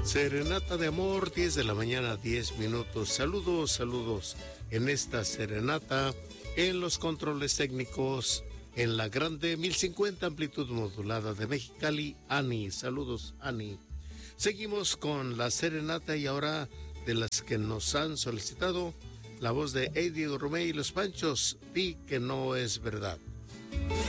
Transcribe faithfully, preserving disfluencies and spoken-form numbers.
Serenata de amor, diez de la mañana, diez minutos. Saludos, saludos en esta serenata, en los controles técnicos, en la grande mil cincuenta amplitud modulada de Mexicali, Ani. Saludos, Ani. Seguimos con la serenata y ahora de las que nos han solicitado, la voz de Eddie Romey y los Panchos, di que no es verdad.